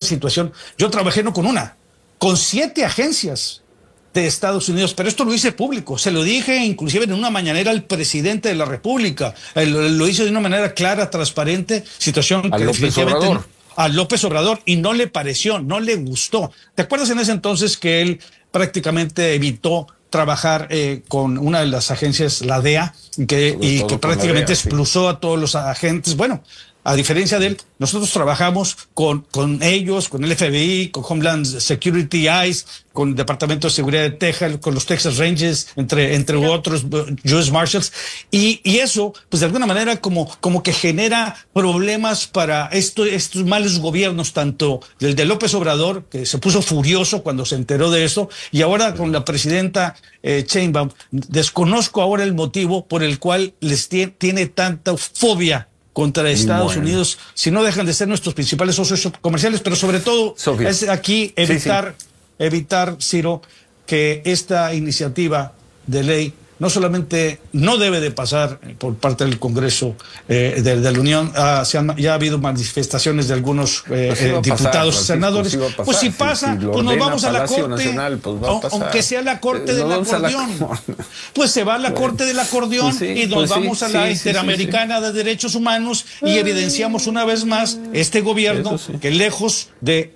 situación. Yo trabajé no con una, con 7 agencias de Estados Unidos, pero esto lo hice público, se lo dije inclusive en una mañanera al presidente de la República, lo hizo de una manera clara, transparente, situación que definitivamente a López Obrador, y no le pareció, no le gustó. ¿Te acuerdas en ese entonces que él prácticamente evitó trabajar con una de las agencias, la DEA, que prácticamente expulsó a todos los agentes? Bueno, a diferencia de él, nosotros trabajamos con ellos, con el FBI, con Homeland Security, ICE, con el Departamento de Seguridad de Texas, con los Texas Rangers, entre otros, US Marshals, y eso, pues de alguna manera como que genera problemas para estos malos gobiernos, tanto el de López Obrador, que se puso furioso cuando se enteró de eso, y ahora con la presidenta Sheinbaum. Desconozco ahora el motivo por el cual les tiene tanta fobia contra Estados Unidos, si no dejan de ser nuestros principales socios comerciales, pero sobre todo es aquí evitar, Ciro, que esta iniciativa de ley no solamente no debe de pasar por parte del Congreso de la Unión, ya ha habido manifestaciones de algunos diputados y senadores. Pues si pasa, pues nos vamos a la Corte Nacional, aunque sea la Corte del Acordeón. Pues se va a la Corte del Acordeón y nos vamos a la Interamericana de Derechos Humanos y evidenciamos una vez más este gobierno que lejos de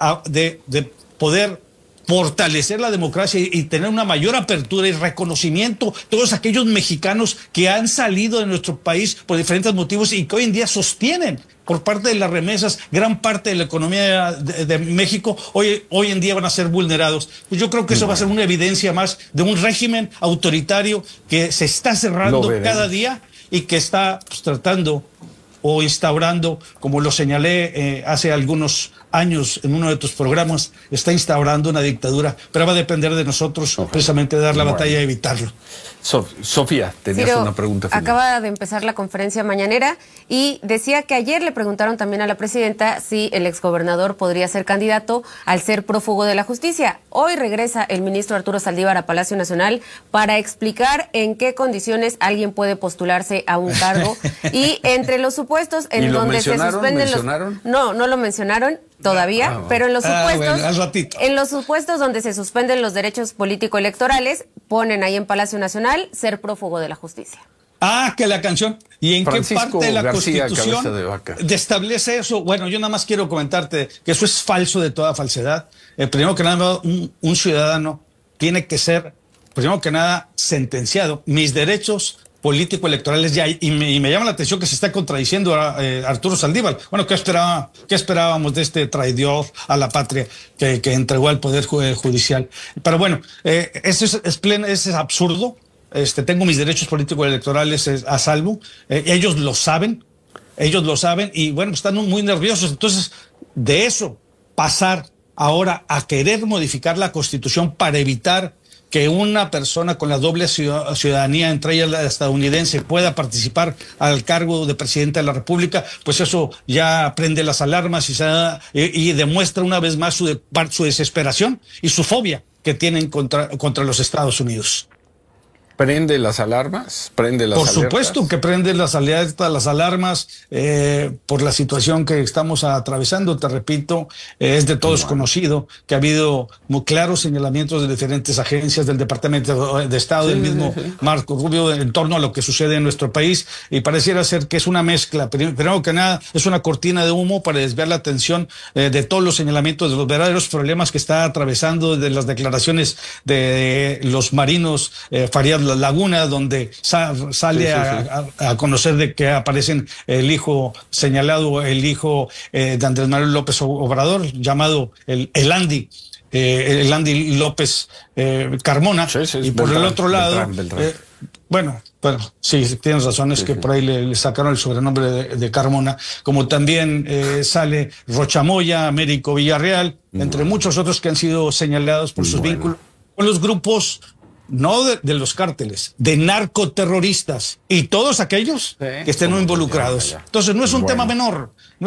poder fortalecer la democracia y tener una mayor apertura y reconocimiento, todos aquellos mexicanos que han salido de nuestro país por diferentes motivos y que hoy en día sostienen por parte de las remesas gran parte de la economía de México, hoy en día van a ser vulnerados. Pues yo creo que eso va a ser una evidencia más de un régimen autoritario que se está cerrando cada día y que está tratando o instaurando, como lo señalé hace algunos años en uno de tus programas, está instaurando una dictadura, pero va a depender de nosotros precisamente dar la batalla y evitarlo. Sofía, tenías una pregunta final. Acaba de empezar la conferencia mañanera y decía que ayer le preguntaron también a la presidenta si el exgobernador podría ser candidato al ser prófugo de la justicia. Hoy regresa el ministro Arturo Saldívar a Palacio Nacional para explicar en qué condiciones alguien puede postularse a un cargo y entre los supuestos en donde se suspenden No lo mencionaron todavía, pero en los supuestos donde se suspenden los derechos político-electorales, ponen ahí en Palacio Nacional ser prófugo de la justicia. Que la canción. ¿Y en qué parte de la Constitución establece eso? Bueno, yo nada más quiero comentarte que eso es falso de toda falsedad. Primero que nada, un ciudadano tiene que ser, primero que nada, sentenciado. Mis derechos político-electorales ya, y me llama la atención que se está contradiciendo a Arturo Saldívar. Bueno, ¿qué esperábamos de este traidor a la patria que entregó al Poder Judicial? Pero bueno, eso es absurdo. Tengo mis derechos políticos electorales a salvo, ellos lo saben y bueno, están muy nerviosos. Entonces, de eso pasar ahora a querer modificar la Constitución para evitar que una persona con la doble ciudadanía, entre ellas la estadounidense, pueda participar al cargo de presidente de la República, pues eso ya prende las alarmas y demuestra una vez más su desesperación y su fobia que tienen contra los Estados Unidos. ¿Prende las alarmas? ¿Prende las alertas? Por supuesto que prende las alertas, las alarmas, por la situación que estamos atravesando. Te repito, es de todos conocido que ha habido muy claros señalamientos de diferentes agencias del Departamento de Estado, del mismo Marco Rubio, en torno a lo que sucede en nuestro país, y pareciera ser que es una mezcla. Primero que nada, es una cortina de humo para desviar la atención de todos los señalamientos de los verdaderos problemas que está atravesando, de las declaraciones de los marinos Farías Laguna, donde sale a conocer de que aparecen el hijo señalado, el hijo de Andrés Manuel López Obrador, llamado el Andy López Carmona, y por el otro lado, bueno, sí, tienes razón, es que por ahí le sacaron el sobrenombre de Carmona, como también sale Rochamoya, Américo Villarreal, entre muchos otros que han sido señalados por sus vínculos con los grupos, no de los cárteles, de narcoterroristas y todos aquellos que estén involucrados. Entonces no es un tema menor, no.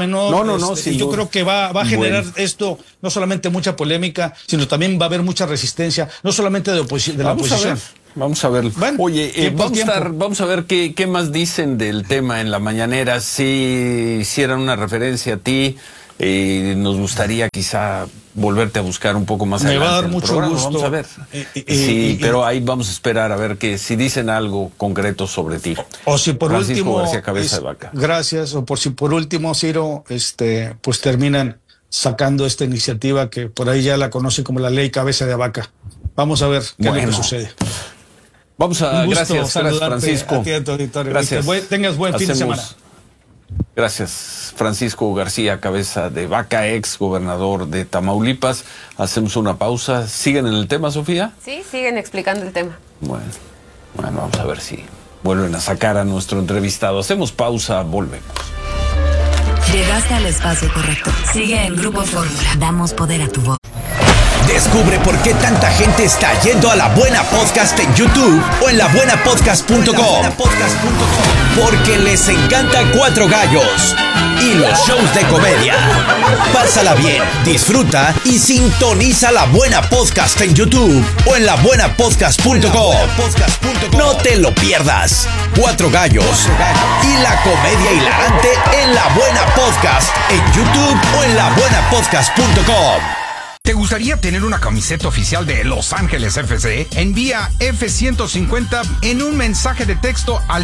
Yo creo que va a generar esto no solamente mucha polémica, sino también va a haber mucha resistencia, no solamente de la oposición. Vamos a ver. Bueno, oye, vamos a ver qué más dicen del tema en la mañanera. Si hicieran una referencia a ti, Nos gustaría quizá volverte a buscar un poco más adelante. Me va a dar mucho gusto. Vamos a ver. Sí, pero ahí vamos a esperar a ver que si dicen algo concreto sobre ti. O si por Francisco último, García Cabeza de Vaca. Gracias. O si por último, Ciro, pues terminan sacando esta iniciativa que por ahí ya la conocen como la ley Cabeza de Vaca. Vamos a ver qué es lo que sucede. Vamos a... Gracias, Francisco. A ti, a tu auditorio. Gracias. Tengas buen fin de semana. Gracias, Francisco García Cabeza de Vaca, ex gobernador de Tamaulipas. Hacemos una pausa. ¿Siguen en el tema, Sofía? Sí, siguen explicando el tema. Bueno, vamos a ver si vuelven a sacar a nuestro entrevistado. Hacemos pausa, volvemos. Llegaste al espacio correcto. Sigue en Grupo Fórmula. Damos poder a tu voz. Descubre por qué tanta gente está yendo a La Buena Podcast en YouTube o en labuenapodcast.com. Porque les encanta Cuatro Gallos y los shows de comedia. Pásala bien, disfruta y sintoniza La Buena Podcast en YouTube o en labuenapodcast.com. No te lo pierdas. Cuatro Gallos y la comedia hilarante en La Buena Podcast en YouTube o en labuenapodcast.com. ¿Te gustaría tener una camiseta oficial de Los Ángeles FC? Envía F-150 en un mensaje de texto al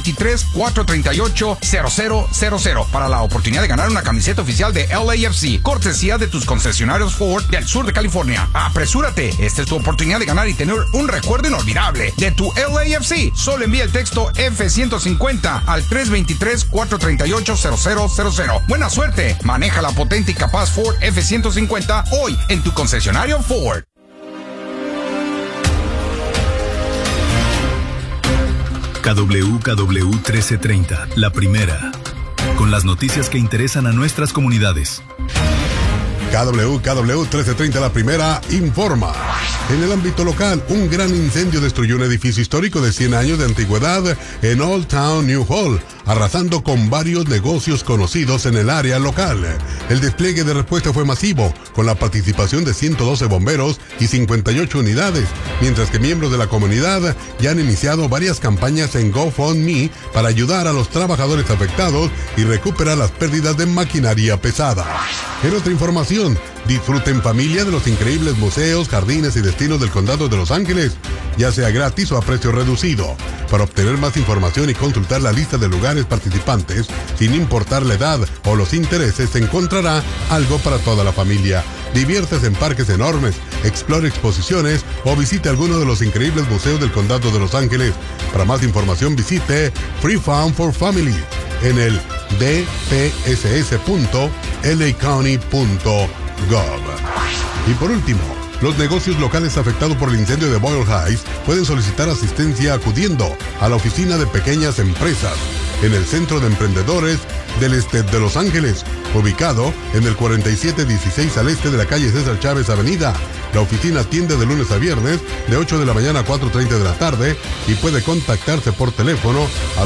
323-438-0000 para la oportunidad de ganar una camiseta oficial de LAFC, cortesía de tus concesionarios Ford del sur de California. ¡Apresúrate! Esta es tu oportunidad de ganar y tener un recuerdo inolvidable de tu LAFC. Solo envía el texto F-150 al 323-438-0000. ¡Buena suerte! Maneja la potente y capaz Ford F-150 hoy en tu concesionario Ford. KWKW 1330, la primera, con las noticias que interesan a nuestras comunidades. KWKW 1330, la primera, informa. En el ámbito local, un gran incendio destruyó un edificio histórico de 100 años de antigüedad en Old Town New Hall, arrasando con varios negocios conocidos en el área local. El despliegue de respuesta fue masivo, con la participación de 112 bomberos y 58 unidades, mientras que miembros de la comunidad ya han iniciado varias campañas en GoFundMe para ayudar a los trabajadores afectados y recuperar las pérdidas de maquinaria pesada. En otra información, disfruta en familia de los increíbles museos, jardines y destinos del condado de Los Ángeles, ya sea gratis o a precio reducido. Para obtener más información y consultar la lista de lugares participantes, sin importar la edad o los intereses, encontrará algo para toda la familia. Diviértase en parques enormes, explore exposiciones o visite alguno de los increíbles museos del condado de Los Ángeles. Para más información visite Free Fun for Family en el dpss.lacounty.gov. Y por último, los negocios locales afectados por el incendio de Boyle Heights pueden solicitar asistencia acudiendo a la oficina de pequeñas empresas en el Centro de Emprendedores del Este de Los Ángeles, ubicado en el 4716 al este de la calle César Chávez Avenida. La oficina atiende de lunes a viernes de 8 de la mañana a 4:30 de la tarde y puede contactarse por teléfono al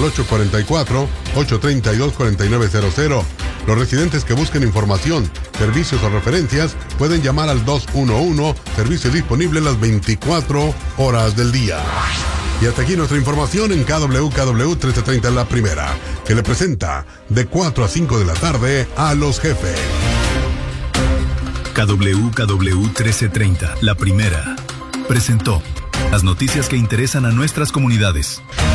844-832-4900. Los residentes que busquen información, servicios o referencias pueden llamar al 211, servicio disponible las 24 horas del día. Y hasta aquí nuestra información en KWKW 1330 La Primera, que le presenta de 4 a 5 de la tarde a los jefes. KWKW 1330, La Primera, presentó las noticias que interesan a nuestras comunidades.